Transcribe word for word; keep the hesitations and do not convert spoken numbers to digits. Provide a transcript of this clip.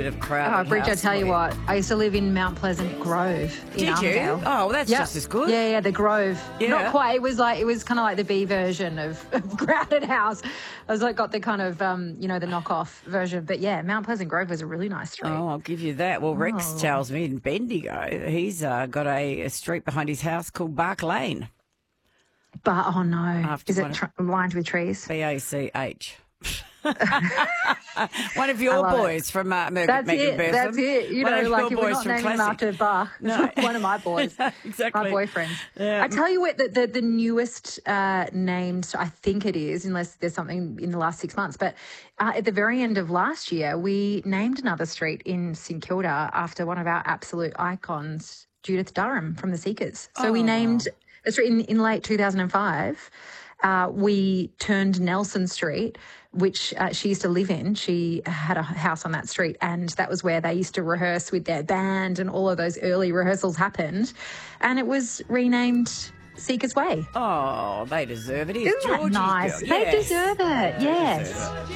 of crowd. Oh, Bridge, I tell you what, I used to live in Mount Pleasant Grove in Did you? Armadale. Oh, well, that's Yep. just as good. Yeah, yeah, the Grove. Yeah. Not quite. It was like it was kind of like the B version of, of Crowded House. I was like got the kind of um, you know, the knockoff version. But yeah, Mount Pleasant Grove was a really nice street. Oh, I'll give you that. Well, Rex Oh. tells me in Bendigo, he's uh, got a, a street behind his house called Bark Lane. But oh no, After is it one of- tr- lined with trees? B A C H. One of your love boys from uh, Mer- That's Megan it. Person. That's it. You One know, of like your if we're boys not from naming him Classic. after Bach, No. one of my boys, Exactly. my boyfriends. Yeah. I tell you what, the the, the newest uh, named, I think it is, unless there's something in the last six months. But uh, at the very end of last year, we named another street in St Kilda after one of our absolute icons, Judith Durham from the Seekers. So we Oh. named a street in, in late two thousand five. Uh, we turned Nelson Street, which uh, she used to live in. She had a house on that street, and that was where they used to rehearse with their band, and all of those early rehearsals happened. And it was renamed Seekers Way. Oh, they deserve it. Here's Isn't that Georgie's nice? girl. They Yes. deserve it. They Yes. deserve it.